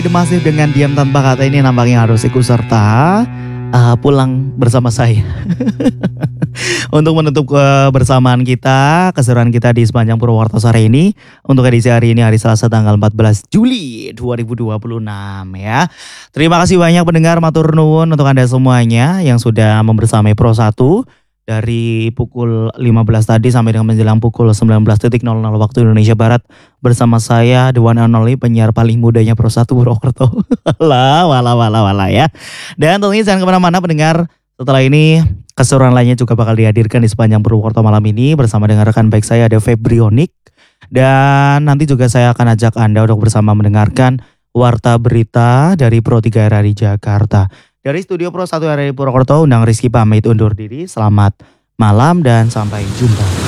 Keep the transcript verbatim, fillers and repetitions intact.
Masih dengan diam tanpa kata ini nampaknya harus ikut serta uh, pulang bersama saya. Untuk menutup kebersamaan kita, keseruan kita di sepanjang Purwokerto sore ini. Untuk edisi hari ini hari Selasa tanggal empat belas Juli dua ribu dua puluh enam ya. Terima kasih banyak pendengar, matur nuwun untuk Anda semuanya yang sudah membersamai Pro satu dari pukul lima belas tadi sampai dengan menjelang pukul sembilan belas nol nol waktu Indonesia Barat bersama saya the one and only penyiar paling mudanya Pro satu Purwokerto. Lah, wala wala wala ya. Dan tentunya jangan kemana-mana pendengar. Setelah ini keseruan lainnya juga bakal dihadirkan di sepanjang Purwokerto malam ini bersama dengan rekan baik saya ada Febrionik. Dan nanti juga saya akan ajak Anda untuk bersama mendengarkan warta berita dari Pro tiga R R I Jakarta. Dari studio Pro satu R R I Purwokerto, undang Rizky pamit undur diri. Selamat malam dan sampai jumpa.